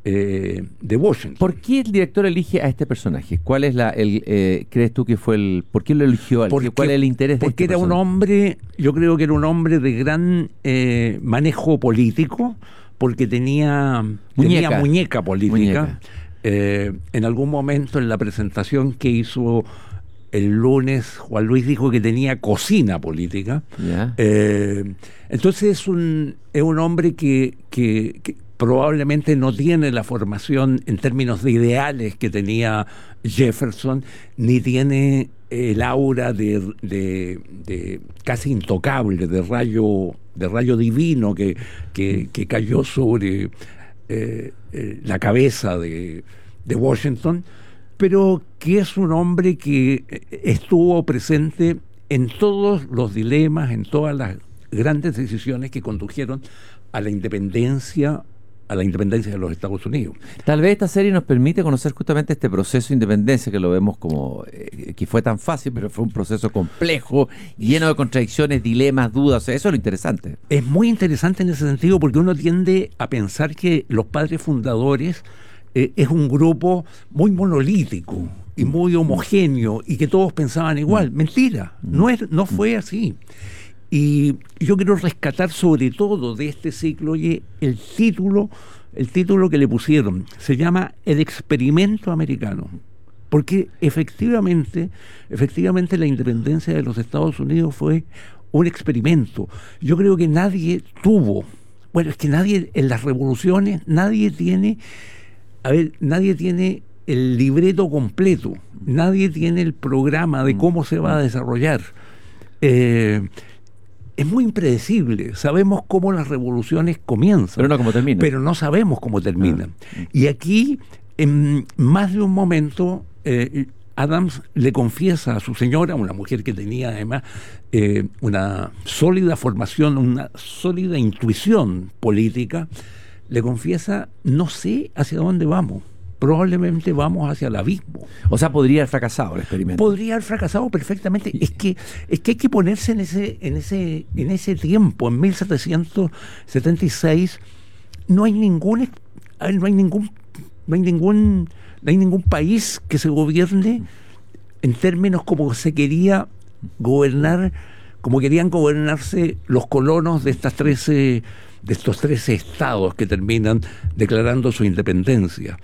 de Washington. ¿Por qué el director elige a este personaje? ¿Cuál es crees tú que fue por qué lo eligió? ¿Cuál es el interés de Porque este era un hombre, yo creo que era un hombre de gran manejo político, porque tenía muñeca política. En algún momento en la presentación que hizo el lunes, Juan Luis dijo que tenía cocina política. Yeah. Entonces es un hombre que probablemente no tiene la formación en términos de ideales que tenía Jefferson, ni tiene el aura de casi intocable, de rayo divino que cayó sobre la cabeza de Washington, pero que es un hombre que estuvo presente en todos los dilemas, en todas las grandes decisiones que condujeron a la independencia de los Estados Unidos. Tal vez esta serie nos permite conocer justamente este proceso de independencia, que lo vemos como que fue tan fácil, pero fue un proceso complejo, lleno de contradicciones, dilemas, dudas. O sea, eso es lo interesante. Es muy interesante en ese sentido, porque uno tiende a pensar que los padres fundadores es un grupo muy monolítico y muy homogéneo y que todos pensaban igual. Mentira, no fue así. Y yo quiero rescatar sobre todo de este ciclo el título que le pusieron. Se llama El Experimento Americano. Porque efectivamente la independencia de los Estados Unidos fue un experimento. Yo creo que nadie en las revoluciones, nadie tiene el libreto completo, nadie tiene el programa de cómo se va a desarrollar. Es muy impredecible. Sabemos cómo las revoluciones comienzan, pero no cómo terminan. Pero no sabemos cómo terminan. Y aquí, en más de un momento, Adams le confiesa a su señora, una mujer que tenía además una sólida formación, una sólida intuición política, le confiesa: no sé hacia dónde vamos. Probablemente vamos hacia el abismo. O sea, podría haber fracasado el experimento. Podría haber fracasado perfectamente. Es que hay que ponerse en ese tiempo, en 1776, no hay ningún país que se gobierne en términos como se quería gobernar, como querían gobernarse los colonos de estos 13 estados que terminan declarando su independencia.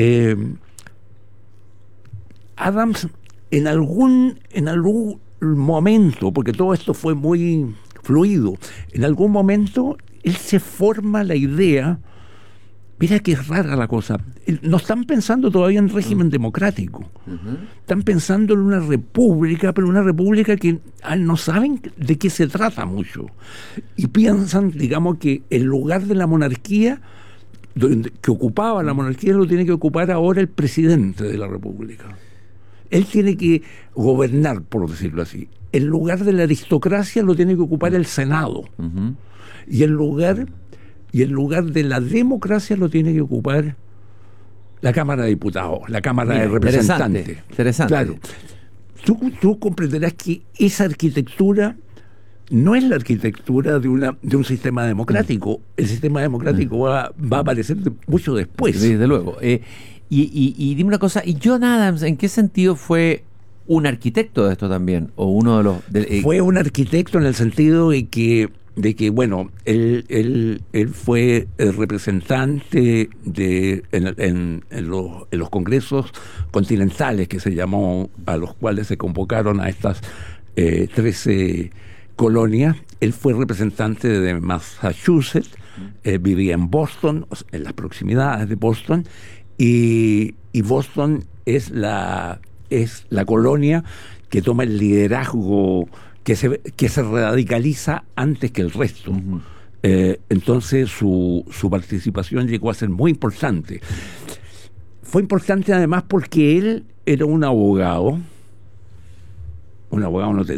Adams en algún momento, porque todo esto fue muy fluido, en algún momento él se forma la idea. Mira que es rara la cosa, no están pensando todavía en régimen democrático, están pensando en una república, pero una república que no saben de qué se trata mucho, y piensan, digamos, que el lugar de la monarquía que ocupaba la monarquía lo tiene que ocupar ahora el presidente de la república. Él tiene que gobernar, por decirlo así. El lugar de la aristocracia lo tiene que ocupar el Senado. Y el lugar de la democracia lo tiene que ocupar la Cámara de Diputados, la Cámara de Representantes. Interesante. Claro. Tú comprenderás que esa arquitectura no es la arquitectura de un sistema democrático. El sistema democrático va a aparecer mucho después. Desde luego. Y dime una cosa, ¿y John Adams en qué sentido fue un arquitecto de esto también? ¿O uno de los...? Fue un arquitecto en el sentido de que bueno, él fue el representante en los congresos continentales, que se llamó, a los cuales se convocaron a estas 13 colonias. Él fue representante de Massachusetts, vivía en Boston, en las proximidades de Boston, y Boston es la colonia que toma el liderazgo, que se radicaliza antes que el resto. Entonces su participación llegó a ser muy importante. Fue importante además porque él era un abogado. Un abogado, no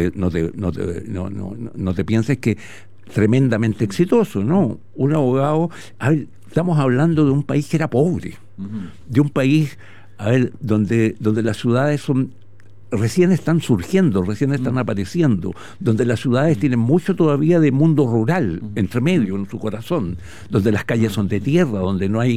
te pienses que tremendamente exitoso, no. Un abogado, estamos hablando de un país que era pobre, de un país, donde las ciudades recién están surgiendo, recién están apareciendo, donde las ciudades tienen mucho todavía de mundo rural entre medio en su corazón, donde las calles son de tierra, donde no hay